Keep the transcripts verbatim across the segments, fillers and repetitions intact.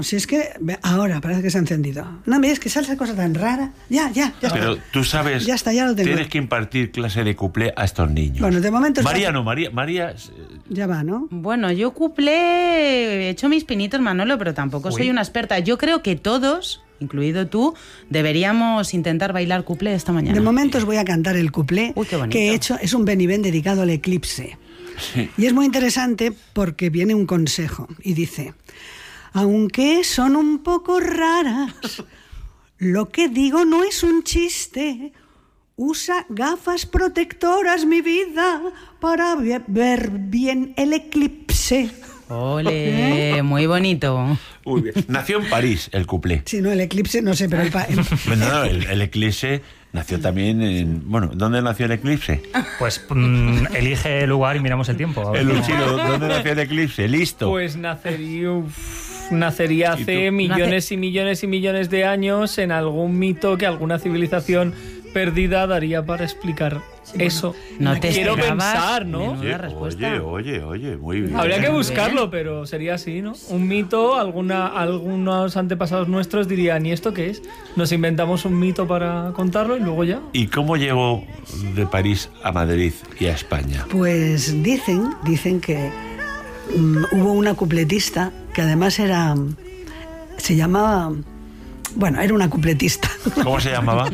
si es que ahora parece que se ha encendido. No me digas que sale esa cosa tan rara. Ya, ya, ya. Pero está. tú sabes, ya está, ya lo tengo. Tienes que impartir clase de cuplé a estos niños. Bueno, de momento... María está... no, María... María... Ya va, ¿no? Bueno, yo cuplé, he hecho mis pinitos, Manolo, pero tampoco Uy. soy una experta. Yo creo que todos, incluido tú, deberíamos intentar bailar cuplé esta mañana. De momento os voy a cantar el cuplé Uy, qué bonito. que he hecho. Es un Benivén dedicado al eclipse. Sí. Y es muy interesante porque viene un consejo y dice: aunque son un poco raras, lo que digo no es un chiste. Usa gafas protectoras, mi vida, para ver bien el eclipse. ¡Ole! Muy bonito. Muy bien. Nació en París el cuplé. Sí, no, el eclipse, no sé, pero el... Pa- no, no, el, el eclipse nació también en... Bueno, ¿dónde nació el eclipse? Pues mmm, elige el lugar y miramos el tiempo. El Luchino, ¿dónde nació el eclipse? Listo. Pues nacería... Uf, nacería hace millones y millones y millones de años en algún mito que alguna civilización perdida daría para explicar sí, eso. No te quiero pensar, ¿no? Oye, oye, oye, oye, muy bien. Habría que buscarlo, pero sería así, ¿no? Un mito, alguna, algunos antepasados nuestros dirían, ¿y esto qué es? Nos inventamos un mito para contarlo y luego ya. ¿Y cómo llegó de París a Madrid y a España? Pues dicen, dicen que um, hubo una cupletista que además era, se llamaba... Bueno, era una cupletista. ¿Cómo se llamaba?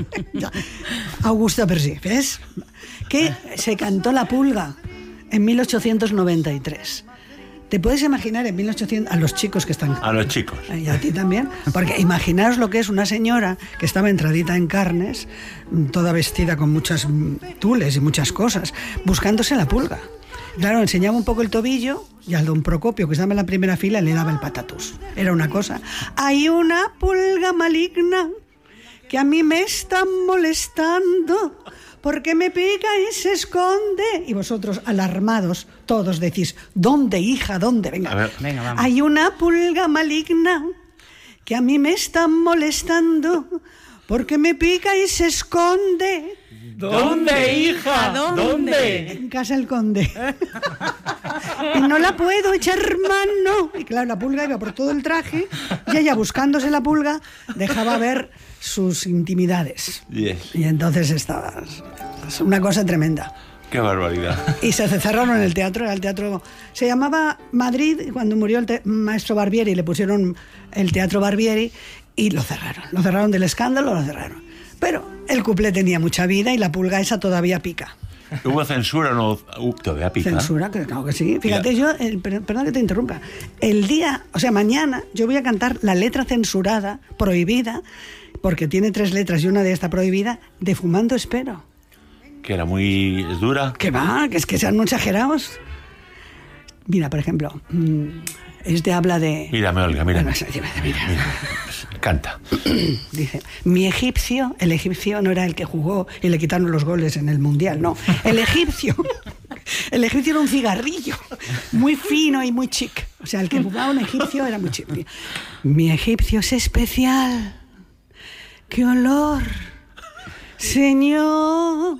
Augusta Persí, ¿ves? Que se cantó La Pulga en mil ochocientos noventa y tres. ¿Te puedes imaginar en mil ochocientos... a los chicos que están... A los chicos. Y a ti también. Porque imaginaos lo que es una señora que estaba entradita en carnes, toda vestida con muchas tules y muchas cosas, buscándose la pulga. Claro, enseñaba un poco el tobillo y al don Procopio, que estaba en la primera fila, le daba el patatús. Era una cosa. Hay una pulga maligna que a mí me está molestando porque me pica y se esconde. Y vosotros, alarmados, todos decís, ¿dónde, hija? ¿Dónde? Venga, a ver, venga, vamos. Hay una pulga maligna que a mí me está molestando porque me pica y se esconde. ¿Dónde, hija? ¿Dónde? ¿Dónde? En casa del conde. Y no la puedo echar mano. Y claro, la pulga iba por todo el traje y ella, buscándose la pulga, dejaba ver sus intimidades. Yes. Y entonces estaba... Es una cosa tremenda. ¡Qué barbaridad! Y se cerraron en el teatro. El teatro se llamaba Madrid, cuando murió el te- maestro Barbieri, le pusieron el Teatro Barbieri y lo cerraron. Lo cerraron del escándalo, lo cerraron. Pero el cuplé tenía mucha vida y la pulga esa todavía pica. ¿Hubo censura o no? Uh, ¿Todavía pica? Censura, claro que sí. Fíjate, yo, el, perdón que te interrumpa, el día, o sea, mañana yo voy a cantar la letra censurada, prohibida, porque tiene tres letras y una de ellas está prohibida, de Fumando Espero. ¿Que era muy dura? Que va, que es que sean muy exagerados. Mira, por ejemplo, este habla de... Mírame, Olga, mírame. Bueno, mira, mira. Mira. Canta. Dice, mi egipcio, el egipcio no era el que jugó y le quitaron los goles en el Mundial, no. El egipcio, el egipcio era un cigarrillo, muy fino y muy chic. O sea, el que jugaba un egipcio era muy chic. Mi egipcio es especial. ¡Qué olor, señor!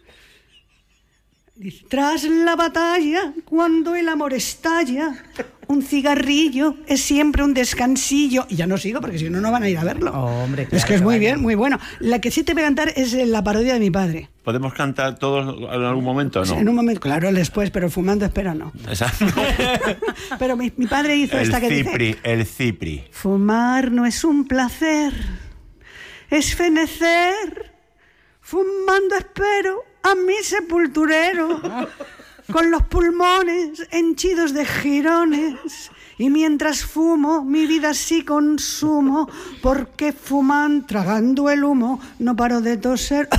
Dice, tras la batalla, cuando el amor estalla, un cigarrillo es siempre un descansillo. Y ya no sigo, porque si no, no van a ir a verlo. Oh, hombre, claro, es que es muy que bien, muy bueno. La que sí te voy a cantar es la parodia de mi padre. ¿Podemos cantar todos en algún momento o no? En un momento, claro, después, pero Fumando Espero no. Exacto. Pero mi, mi padre hizo el esta que cipri, dice... El cipri. Fumar no es un placer, es fenecer. Fumando espero a mi sepulturero, con los pulmones henchidos de jirones. Y mientras fumo, mi vida sí consumo, porque fuman, tragando el humo, no paro de toser.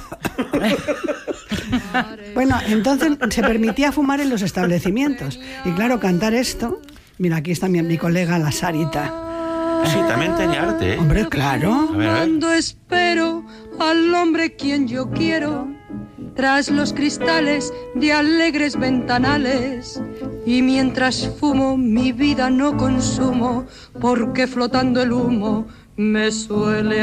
Bueno, entonces se permitía fumar en los establecimientos. Y claro, cantar esto... Mira, aquí está mi, mi colega la Sarita. Sí, también tenía arte, ¿eh? Hombre, claro. A ver, a ver. Cuando espero al hombre quien yo quiero, tras los cristales de alegres ventanales, y mientras fumo mi vida no consumo, porque flotando el humo me suele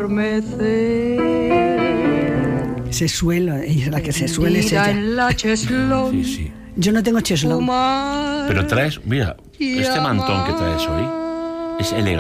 adormecer. Se suele, ella es la que se suele es ella. En la cheslón, Sí, sí. Yo no tengo cheslón. fumar Pero traes, mira, y este mantón que amar. traes hoy es elegante.